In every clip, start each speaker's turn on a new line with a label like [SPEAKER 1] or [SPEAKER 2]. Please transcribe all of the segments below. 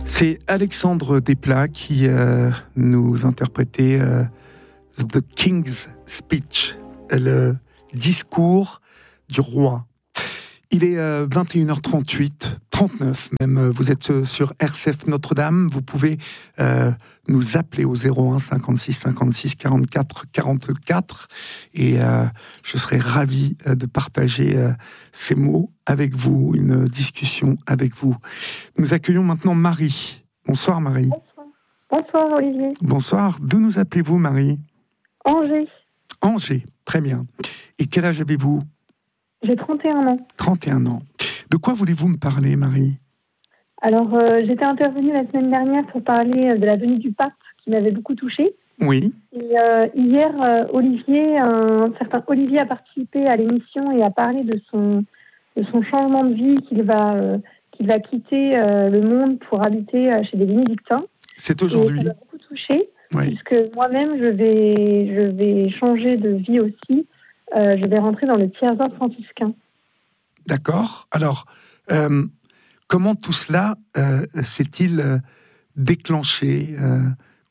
[SPEAKER 1] C'est Alexandre Desplat qui nous interprétait The King's Speech, le discours du roi. Il est 21h38, 39 même. Vous êtes sur RCF Notre-Dame. Vous pouvez nous appeler au 01 56 56 44 44 et je serai ravi de partager ces mots avec vous, une discussion avec vous. Nous accueillons maintenant Marie. Bonsoir Marie.
[SPEAKER 2] Bonsoir. Bonsoir Olivier.
[SPEAKER 1] Bonsoir. D'où nous appelez-vous Marie ?
[SPEAKER 2] Angers.
[SPEAKER 1] Angers, très bien. Et quel âge avez-vous ?
[SPEAKER 2] J'ai 31 ans.
[SPEAKER 1] 31 ans. De quoi voulez-vous me parler, Marie ?
[SPEAKER 2] Alors, j'étais intervenue la semaine dernière pour parler de la venue du pape qui m'avait beaucoup touchée.
[SPEAKER 1] Oui.
[SPEAKER 2] Et hier, un certain Olivier a participé à l'émission et a parlé de son changement de vie, qu'il va quitter le monde pour habiter chez des bénédictins.
[SPEAKER 1] C'est aujourd'hui.
[SPEAKER 2] Et ça m'a beaucoup touchée,
[SPEAKER 1] Oui.
[SPEAKER 2] puisque moi-même, je vais changer de vie aussi. Je vais rentrer dans le tiers-ordre franciscain.
[SPEAKER 1] D'accord. Alors, comment tout cela s'est-il déclenché, construit ?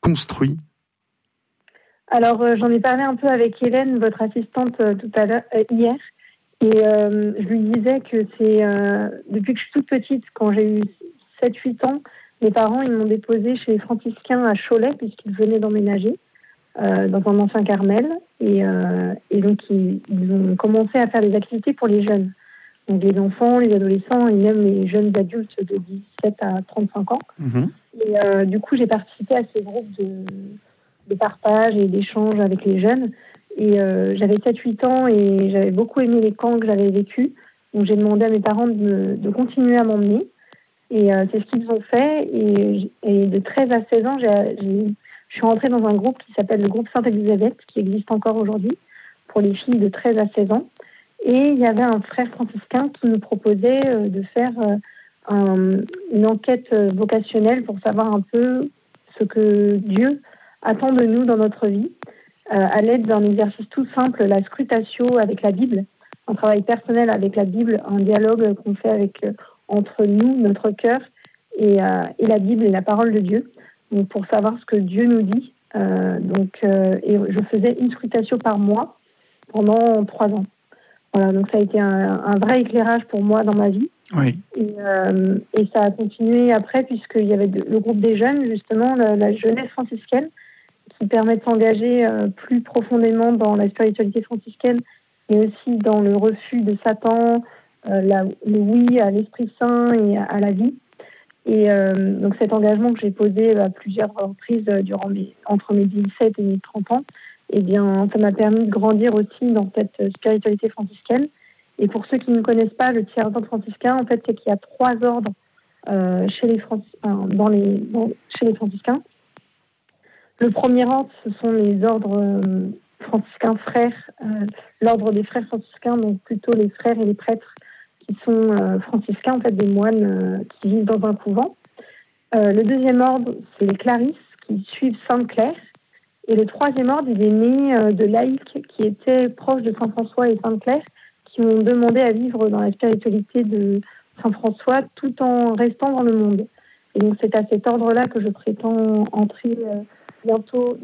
[SPEAKER 2] Alors, j'en ai parlé un peu avec Hélène, votre assistante, tout à l'heure, hier. Et je lui disais que c'est depuis que je suis toute petite, quand j'ai eu 7-8 ans, mes parents ils m'ont déposée chez les franciscains à Cholet, puisqu'ils venaient d'emménager dans un ancien Carmel. Et donc, ils ont commencé à faire des activités pour les jeunes. Donc, les enfants, les adolescents et même les jeunes adultes de 17 à 35 ans.
[SPEAKER 1] Mmh.
[SPEAKER 2] Et du coup, j'ai participé à ces groupes de partage et d'échange avec les jeunes. Et j'avais 7-8 ans et j'avais beaucoup aimé les camps que j'avais vécus. Donc, j'ai demandé à mes parents de continuer à m'emmener. Et c'est ce qu'ils ont fait. Et de 13 à 16 ans, je suis rentrée dans un groupe qui s'appelle le groupe Sainte-Élisabeth, qui existe encore aujourd'hui, pour les filles de 13 à 16 ans. Et il y avait un frère franciscain qui nous proposait de faire une enquête vocationnelle pour savoir un peu ce que Dieu attend de nous dans notre vie, à l'aide d'un exercice tout simple, la scrutatio avec la Bible, un travail personnel avec la Bible, un dialogue qu'on fait entre nous, notre cœur, et la Bible et la parole de Dieu, donc pour savoir ce que Dieu nous dit. Et je faisais une scrutatio par mois pendant 3 ans. Voilà, donc ça a été un vrai éclairage pour moi dans ma vie.
[SPEAKER 1] Oui.
[SPEAKER 2] Et ça a continué après, puisqu'il y avait le groupe des jeunes, justement, la jeunesse franciscaine, qui permet de s'engager plus profondément dans la spiritualité franciscaine, mais aussi dans le refus de Satan, le oui à l'Esprit Saint et à la vie. Et donc cet engagement que j'ai posé à plusieurs reprises entre mes 17 et mes 30 ans, eh bien, ça m'a permis de grandir aussi dans cette spiritualité franciscaine. Et pour ceux qui ne connaissent pas le tiers-ordre franciscain, en fait, c'est qu'il y a 3 ordres chez les franciscains. Le premier ordre, ce sont les ordres franciscains frères, l'ordre des frères franciscains, donc plutôt les frères et les prêtres qui sont franciscains, en fait, des moines qui vivent dans un couvent. Le deuxième ordre, c'est les clarisses qui suivent Sainte Claire. Et le troisième ordre, il est né de laïcs qui étaient proches de Saint François et Sainte Claire, qui ont demandé à vivre dans la spiritualité de Saint François tout en restant dans le monde. Et donc c'est à cet ordre-là que je prétends entrer bientôt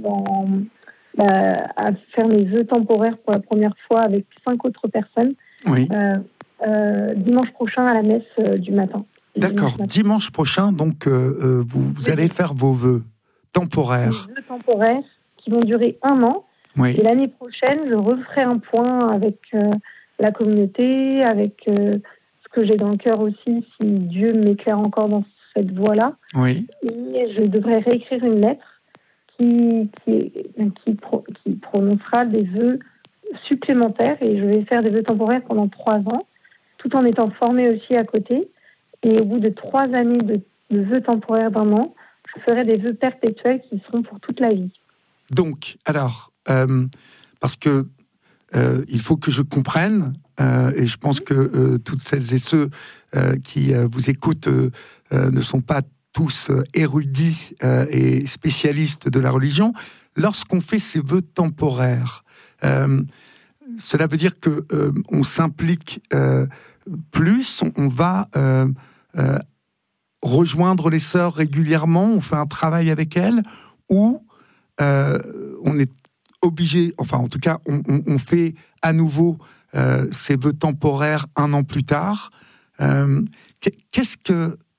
[SPEAKER 2] à faire mes vœux temporaires pour la première fois avec 5 autres personnes.
[SPEAKER 1] Oui.
[SPEAKER 2] Dimanche prochain à la messe du matin.
[SPEAKER 1] D'accord. Dimanche prochain, donc vous allez faire vos vœux temporaires.
[SPEAKER 2] Des vœux temporaires qui vont durer 1 an.
[SPEAKER 1] Oui.
[SPEAKER 2] Et l'année prochaine, je referai un point avec la communauté, avec ce que j'ai dans le cœur aussi, si Dieu m'éclaire encore dans cette voie-là.
[SPEAKER 1] Oui.
[SPEAKER 2] Et je devrais réécrire une lettre qui prononcera des vœux supplémentaires. Et je vais faire des vœux temporaires pendant 3 ans, tout en étant formée aussi à côté. Et au bout de 3 années de vœux temporaires d'1 an, je ferai des vœux perpétuels qui seront pour toute la vie.
[SPEAKER 1] Donc, alors, parce que il faut que je comprenne, et je pense que toutes celles et ceux qui vous écoutent ne sont pas tous érudits et spécialistes de la religion. Lorsqu'on fait ces vœux temporaires, cela veut dire que on s'implique plus, on va rejoindre les sœurs régulièrement, on fait un travail avec elles, ou on est obligé, enfin en tout cas, on fait à nouveau ces vœux temporaires 1 an plus tard. Qu'est-ce que